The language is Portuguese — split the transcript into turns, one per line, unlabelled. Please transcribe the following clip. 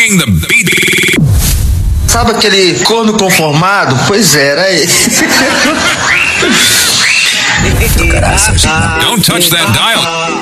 Rocking the beat.
Sabe aquele corno conformado? Pois era esse.
Don't touch that dial.